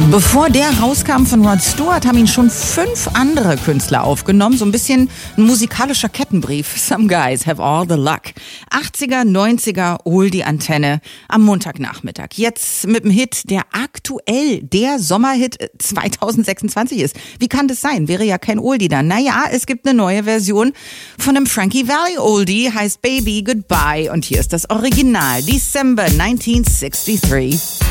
Bevor der rauskam von Rod Stewart, haben ihn schon 5 andere Künstler aufgenommen. So ein bisschen ein musikalischer Kettenbrief. Some guys have all the luck. 80er, 90er, Oldie-Antenne am Montagnachmittag. Jetzt mit dem Hit, der aktuell der Sommerhit 2026 ist. Wie kann das sein? Wäre ja kein Oldie dann. Naja, es gibt eine neue Version von einem Frankie Valli Oldie, heißt Baby Goodbye. Und hier ist das Original, December 1963.